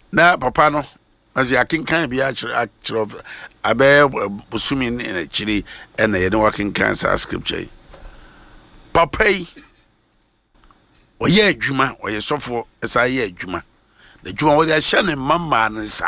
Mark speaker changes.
Speaker 1: na papa no as ya kinkan bi actually of abe busumi in chiri and ye no working cancer scripture papa yi oye adwuma oye sofo esa ye adwuma the adwuma wo ya hye ne mama ne sa